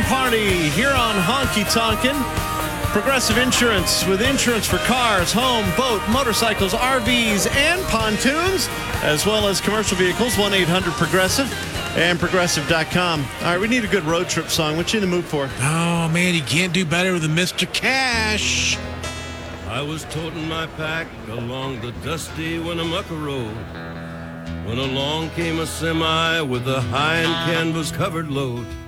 party here on Honky Tonkin'. Progressive Insurance, with insurance for cars, home, boat, motorcycles, RVs, and pontoons, as well as commercial vehicles. 1-800-PROGRESSIVE and Progressive.com. All right, we need a good road trip song. What you in the mood for? Oh, man, you can't do better than Mr. Cash. I was toting my pack along the dusty Winnemucca Road when along came a semi with a high and canvas-covered load.